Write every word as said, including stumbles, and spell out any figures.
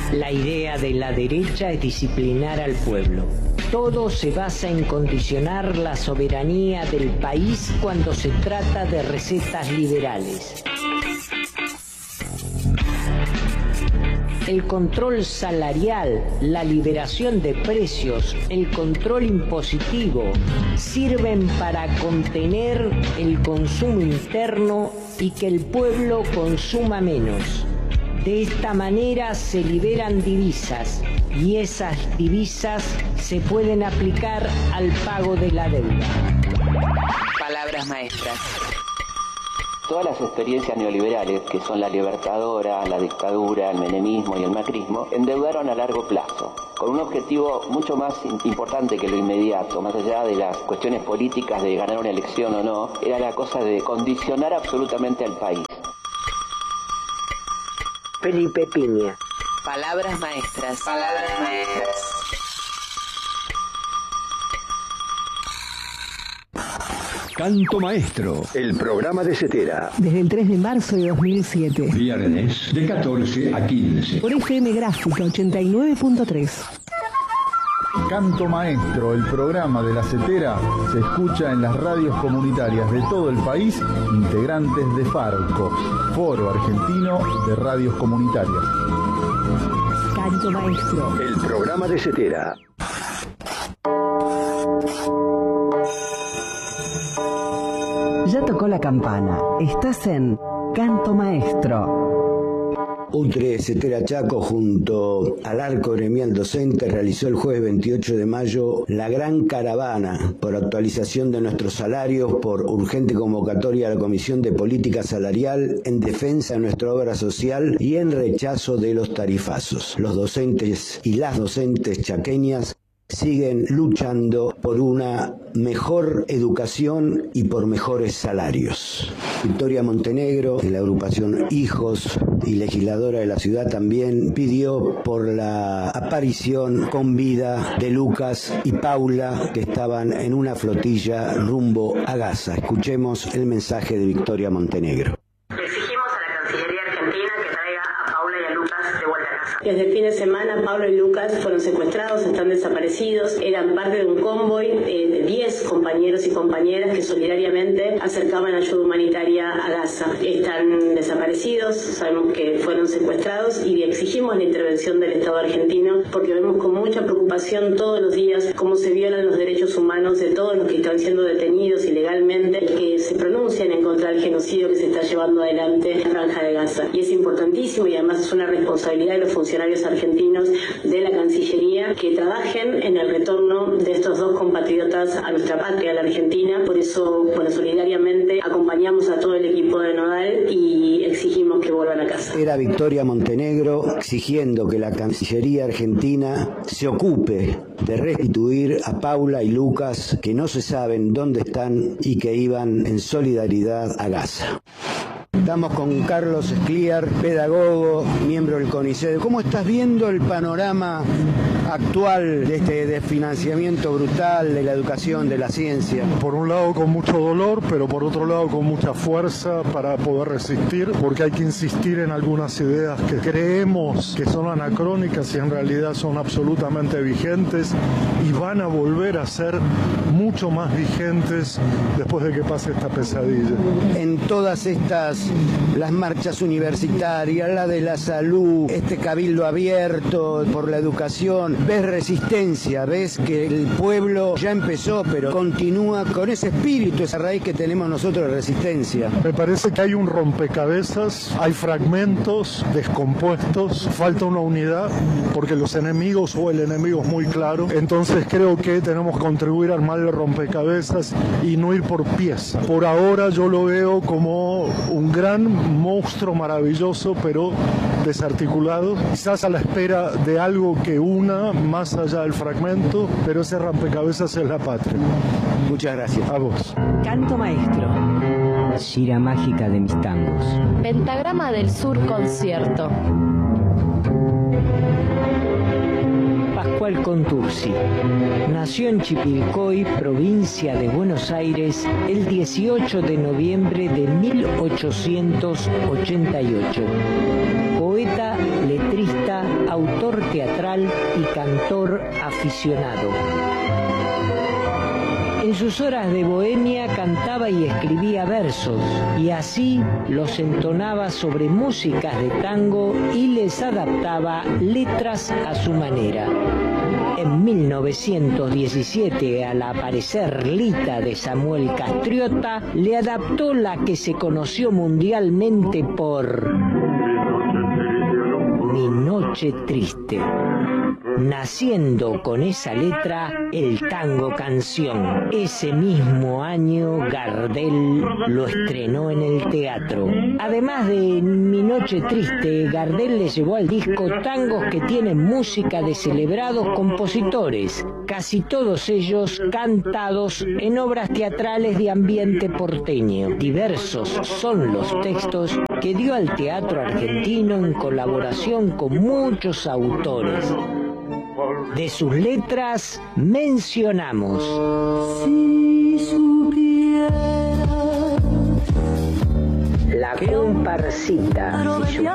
La idea de la derecha es disciplinar al pueblo. Todo se basa en condicionar la soberanía del país cuando se trata de recetas liberales. El control salarial, la liberación de precios, el control impositivo sirven para contener el consumo interno y que el pueblo consuma menos. De esta manera se liberan divisas y esas divisas se pueden aplicar al pago de la deuda. Palabras maestras. Todas las experiencias neoliberales, que son la libertadora, la dictadura, el menemismo y el macrismo, endeudaron a largo plazo, con un objetivo mucho más importante que lo inmediato, más allá de las cuestiones políticas de ganar una elección o no, era la cosa de condicionar absolutamente al país. Felipe Piña. Palabras maestras. Palabras maestras. Canto Maestro, el programa de Cetera. Desde el tres de marzo de dos mil siete. Viernes de catorce a quince. Por F M Gráfica ochenta y nueve punto tres. Canto Maestro, el programa de la Cetera, se escucha en las radios comunitarias de todo el país, integrantes de Farco, Foro Argentino de Radios Comunitarias. Canto Maestro, el programa de Cetera. Ya tocó la campana. Estás en Canto Maestro. UTRE Cetera Chaco junto al Arco Gremial Docente realizó el jueves veintiocho de mayo la gran caravana por actualización de nuestros salarios, por urgente convocatoria a la Comisión de Política Salarial en defensa de nuestra obra social y en rechazo de los tarifazos. Los docentes y las docentes chaqueñas siguen luchando por una mejor educación y por mejores salarios. Victoria Montenegro, de la agrupación Hijos y legisladora de la ciudad, también pidió por la aparición con vida de Lucas y Paula, que estaban en una flotilla rumbo a Gaza. Escuchemos el mensaje de Victoria Montenegro. Desde el fin de semana, Pablo y Lucas fueron secuestrados, están desaparecidos, eran parte de un convoy eh, de diez compañeros y compañeras que solidariamente acercaban ayuda humanitaria a Gaza. Están desaparecidos, sabemos que fueron secuestrados y exigimos la intervención del Estado argentino porque vemos con mucha preocupación todos los días cómo se violan los derechos humanos de todos los que están siendo detenidos ilegalmente y que se pronuncian en contra del genocidio que se está llevando adelante en la Franja de Gaza. Y es importantísimo y además es una responsabilidad de los funcionarios argentinos de la Cancillería que trabajen en el retorno de estos dos compatriotas a nuestra patria, a la Argentina. Por eso, bueno, solidariamente acompañamos a todo el equipo de Nodal y exigimos que vuelvan a casa. Era Victoria Montenegro exigiendo que la Cancillería argentina se ocupe de restituir a Paula y Lucas, que no se saben dónde están y que iban en solidaridad a Gaza. Estamos con Carlos Escliar, pedagogo, miembro del CONICET. ¿Cómo estás viendo el panorama actual de este desfinanciamiento brutal de la educación, de la ciencia? Por un lado con mucho dolor, pero por otro lado con mucha fuerza para poder resistir, porque hay que insistir en algunas ideas que creemos que son anacrónicas y en realidad son absolutamente vigentes y van a volver a ser mucho más vigentes después de que pase esta pesadilla. En todas estas, las marchas universitarias, la de la salud, este cabildo abierto por la educación, ves resistencia, ves que el pueblo ya empezó, pero continúa con ese espíritu, esa raíz que tenemos nosotros de resistencia. Me parece que hay un rompecabezas, hay fragmentos descompuestos, falta una unidad, porque los enemigos o el enemigo es muy claro. Entonces creo que tenemos que contribuir a armar el rompecabezas y no ir por pieza. Por ahora yo lo veo como un gran monstruo maravilloso, pero desarticulado, quizás a la espera de algo que una más allá del fragmento, pero ese rompecabezas es la patria. Muchas gracias. A vos. Canto Maestro, Shira mágica de mis tangos. Pentagrama del Sur concierto. Pascual Contursi nació en Chipilcoy, provincia de Buenos Aires, el dieciocho de noviembre de mil ochocientos ochenta y ocho. Poeta, letrista, autor teatral y cantor aficionado. En sus horas de bohemia cantaba y escribía versos, y así los entonaba sobre músicas de tango y les adaptaba letras a su manera. En mil novecientos diecisiete, al aparecer Lita de Samuel Castriota, le adaptó la que se conoció mundialmente por Mi Noche Triste, naciendo con esa letra el tango canción. Ese mismo año Gardel lo estrenó en el teatro. Además de Mi Noche Triste, Gardel le llevó al disco tangos que tienen música de celebrados compositores, casi todos ellos cantados en obras teatrales de ambiente porteño. Diversos son los textos que dio al teatro argentino en colaboración con muchos autores. De sus letras mencionamos Si supieras La Comparsita, si